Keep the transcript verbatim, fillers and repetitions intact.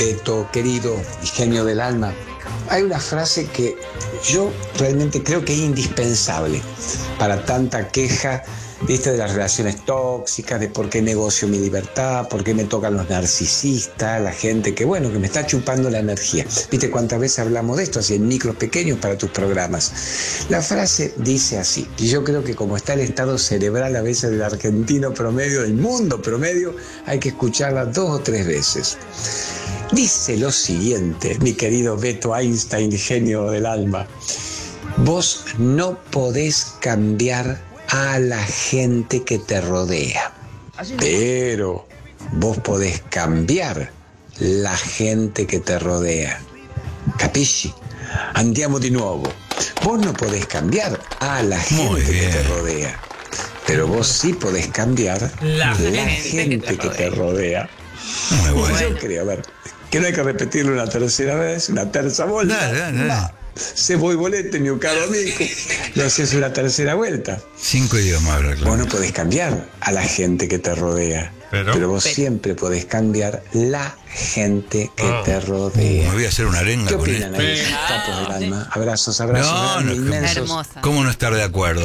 Beto, querido y genio del alma, hay una frase que yo realmente creo que es indispensable para tanta queja, viste, de las relaciones tóxicas, de por qué negocio mi libertad, por qué me tocan los narcisistas, la gente que, bueno, que me está chupando la energía. Viste cuántas veces hablamos de esto, así en micros pequeños para tus programas. La frase dice así, y yo creo que como está el estado cerebral a veces del argentino promedio, del mundo promedio, hay que escucharla dos o tres veces. Dice lo siguiente, mi querido Beto Einstein, genio del alma: vos no podés cambiar a la gente que te rodea, pero vos podés cambiar la gente que te rodea. Capisci? Andiamo di nuovo. Vos no podés cambiar a la gente que te rodea, pero vos sí podés cambiar la, la gente, gente que, te que te rodea. Muy bueno. Yo creo, a ver, que no hay que repetirlo una tercera vez, una tercera vuelta. Dale, dale, dale. No. Se voy bolete, mi caro amigo. Lo haces una tercera vuelta. Cinco idiomas habla, claro. Vos no podés cambiar a la gente que te rodea, pero, pero vos pero. siempre podés cambiar la gente que oh. te rodea. Uh, me voy a hacer una arenga ¿Qué con opinan esto? ahí? Capos del alma. Abrazos, abrazos. No, no, inmensos. Hermosa. ¿Cómo no estar de acuerdo?